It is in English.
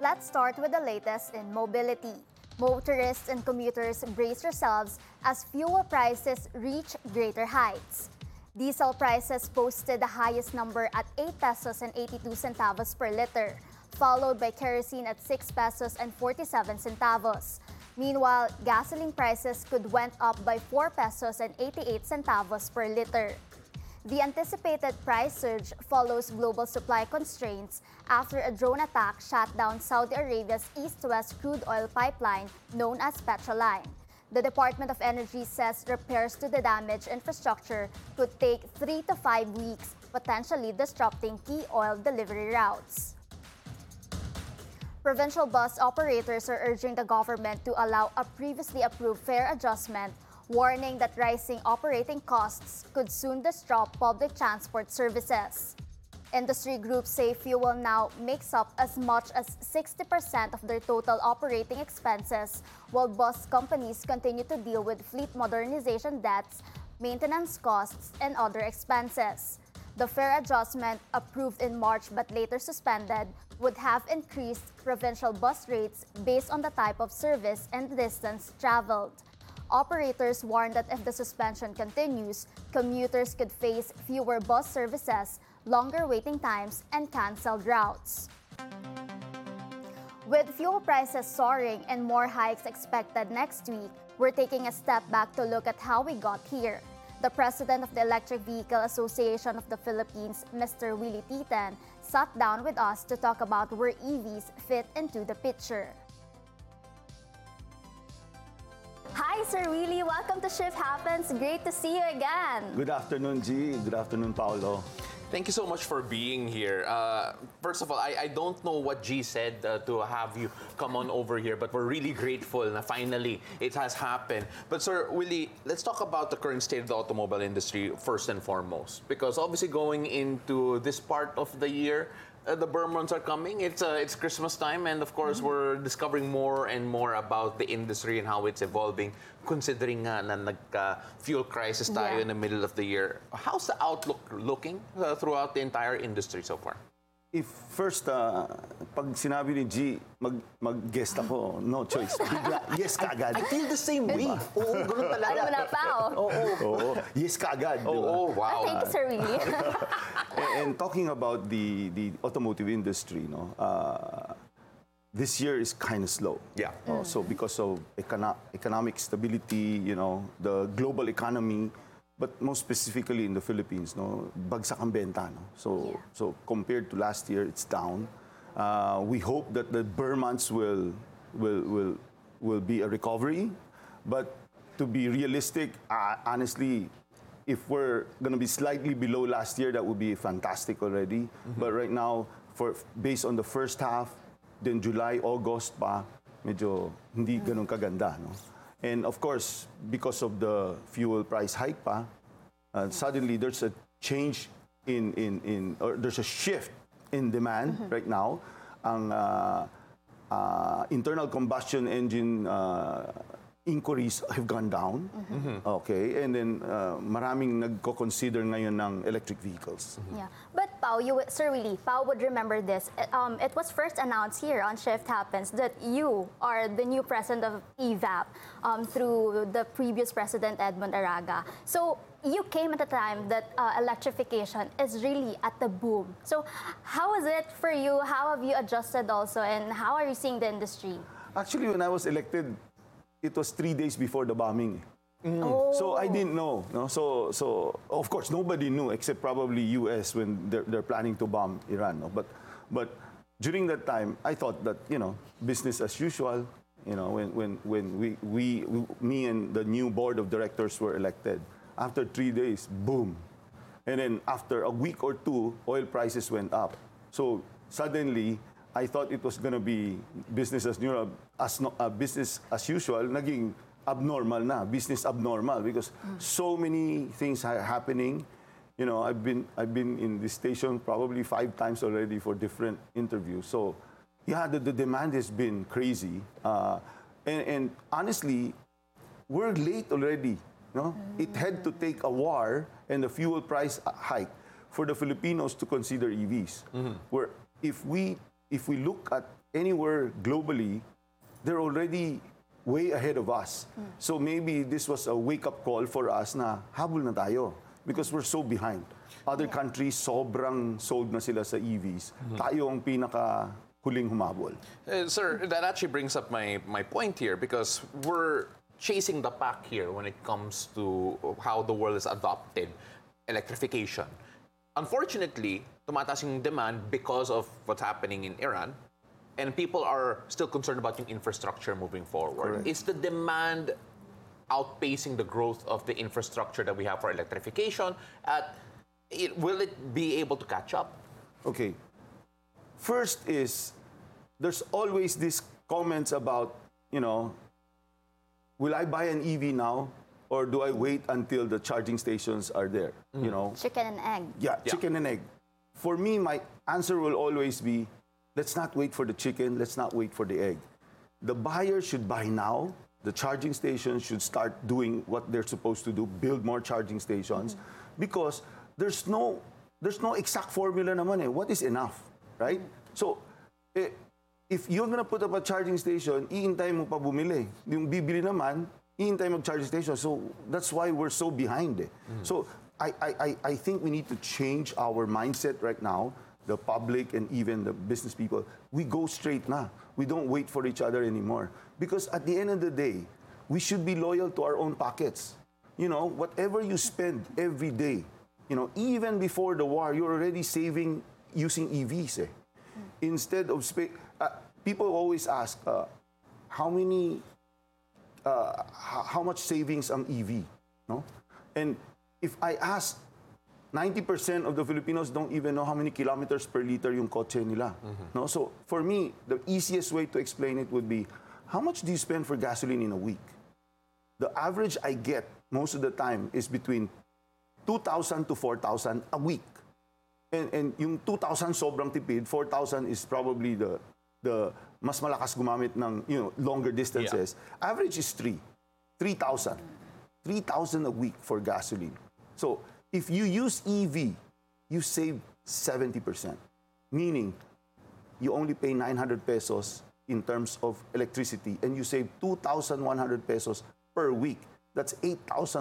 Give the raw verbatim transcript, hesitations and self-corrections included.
Let's start with the latest in mobility. Motorists and commuters brace yourselves as fuel prices reach greater heights. Diesel prices posted the highest number at eight pesos and eighty-two centavos per liter, followed by kerosene at six pesos and forty-seven centavos. Meanwhile, gasoline prices could went up by four pesos and eighty-eight centavos per liter. The anticipated price surge follows global supply constraints after a drone attack shut down Saudi Arabia's east-west crude oil pipeline known as Petroline. The Department of Energy says repairs to the damaged infrastructure could take three to five weeks, potentially disrupting key oil delivery routes. Provincial bus operators are urging the government to allow a previously approved fare adjustment, warning that rising operating costs could soon disrupt public transport services. Industry groups say fuel now makes up as much as sixty percent of their total operating expenses, while bus companies continue to deal with fleet modernization debts, maintenance costs, and other expenses. The fare adjustment, approved in March but later suspended, would have increased provincial bus rates based on the type of service and distance traveled. Operators warn that if the suspension continues, commuters could face fewer bus services, longer waiting times, and canceled routes. With fuel prices soaring and more hikes expected next week, we're taking a step back to look at how we got here. The president of the Electric Vehicle Association of the Philippines, Mister Willie Titen, sat down with us to talk about where E Vs fit into the picture. Hi, Sir Willie. Welcome to Shift Happens. Great to see you again. Good afternoon, G. Good afternoon, Paolo. Thank you so much for being here. Uh, first of all, I, I don't know what G said uh, to have you come on over here, but we're really grateful na finally it has happened. But Sir Willie, let's talk about the current state of the automobile industry first and foremost. Because obviously going into this part of the year, Uh, the Burr months are coming. It's uh, it's Christmas time, and of course, mm-hmm. we're discovering more and more about the industry and how it's evolving, considering uh, na nag-fuel crisis tayo Yeah. in the middle of the year. How's the outlook looking uh, throughout the entire industry so far? If first, uh, pag sinabi ni G, mag, mag-guest ako, no choice. Bigla, yes kaagad. I feel the same way. Oo, ganun talaga. Alam mo na, Pao. Oo. Oo, yes kaagad. Oo, di ba? oh, wow. Thank you, Sir Willie. and, and talking about the, the automotive industry, no, uh, this year is kind of slow. Yeah. Oh, so because of econo- economic stability, you know, the global economy, but most specifically in the Philippines, no, bagsak ang benta, no. So, Yeah. so compared to last year, it's down. Uh, we hope that the Burr months will, will, will, will be a recovery, but to be realistic, uh, honestly, if we're going to be slightly below last year, that would be fantastic already. Mm-hmm. But right now, for based on the first half, then July, August pa, medyo hindi ganun kaganda, no. And of course, because of the fuel price hike pa, uh, suddenly there's a change in, in, in or there's a shift in demand mm-hmm. right now. Ang uh, uh, internal combustion engine uh, inquiries have gone down. Mm-hmm. Okay, and then uh, maraming nagko-consider ngayon ng electric vehicles. Mm-hmm. Yeah, but Pao, you, Sir Willie, Pao would remember this. Um, it was first announced here on Shift Happens that you are the new president of E V A P um, through the previous president Edmund Araga. So you came at a time that uh, electrification is really at the boom. So how is it for you? How have you adjusted also, and how are you seeing the industry? Actually, when I was elected, it was three days before the bombing. Mm. Oh. So I didn't know. No? So, so of course, nobody knew except probably U S when they're, they're planning to bomb Iran. No? But, but during that time, I thought that, you know, business as usual. You know, when, when, when we, we, me and the new board of directors were elected, after three days, boom. And then after a week or two, oil prices went up. So suddenly, I thought it was going to be business as usual, as no, uh, business as usual, naging abnormal na, business abnormal, because mm. so many things are happening. You know, I've been I've been in this station probably five times already for different interviews. So, yeah, the, the demand has been crazy, uh, and, and honestly, we're late already. No, mm. It had to take a war and the fuel price hike for the Filipinos to consider E Vs. Mm-hmm. Where if we if we look at anywhere globally, they're already way ahead of us. So maybe this was a wake-up call for us na habol na tayo because we're so behind. Other countries, sobrang sold na sila sa E Vs. Tayo ang pinaka huling humabol. Uh, sir, that actually brings up my, my point here because we're chasing the pack here when it comes to how the world has adopted electrification. Unfortunately, tumataas yung demand because of what's happening in Iran, and people are still concerned about yung infrastructure moving forward. Correct. Is the demand outpacing the growth of the infrastructure that we have for electrification? At it, will it be able to catch up? Okay. First is, there's always these comments about, you know, will I buy an E V now or do I wait until the charging stations are there? You know? Chicken and egg. Yeah, Yeah. chicken and egg. For me, my answer will always be, let's not wait for the chicken, let's not wait for the egg. The buyer should buy now. The charging stations should start doing what they're supposed to do, build more charging stations, because there's no there's no exact formula naman eh. What is enough, right? So, eh, if you're gonna put up a charging station, iintay mo pa bumili. Yung bibili naman, iintay mag-charging station. So, that's why we're so behind eh. So, I, I, I- I think we need to change our mindset right now, the public and even the business people. We go straight na. We don't wait for each other anymore. Because at the end of the day, we should be loyal to our own pockets. You know, whatever you spend every day, you know, even before the war, you're already saving using E Vs. Eh. Instead of spa- uh, people always ask, uh, how many, uh, h- how much savings ang E V, no? And if I ask, ninety percent of the Filipinos don't even know how many kilometers per liter yung kotse nila. No? So for me, the easiest way to explain it would be, how much do you spend for gasoline in a week? The average I get most of the time is between two thousand to four thousand a week. And, and yung two thousand sobrang tipid, four thousand is probably the the mas malakas gumamit ng, you know, longer distances. Average is three. three thousand. three thousand a week for gasoline. So if you use E V, you save seventy percent. Meaning, you only pay nine hundred pesos in terms of electricity and you save two thousand one hundred pesos per week. That's eight thousand